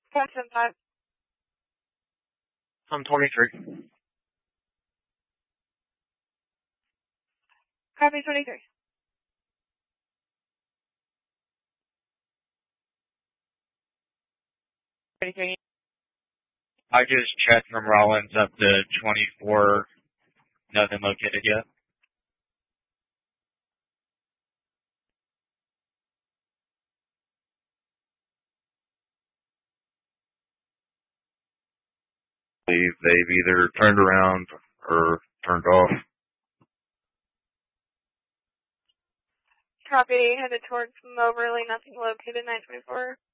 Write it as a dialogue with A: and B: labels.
A: Captain 5.
B: I'm 23.
A: Copy 23.
B: I just checked from Rollins up to 24. Nothing located yet.
C: They've either turned around or turned off.
A: Copy, headed towards Moberly, nothing located, 924.